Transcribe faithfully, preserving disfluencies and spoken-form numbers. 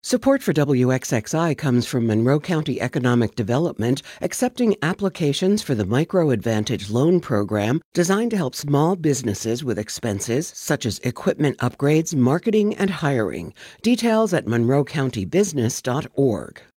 Support for W X X I comes from Monroe County Economic Development, accepting applications for the Micro Advantage Loan Program designed to help small businesses with expenses such as equipment upgrades, marketing, and hiring. Details at monroe county business dot org.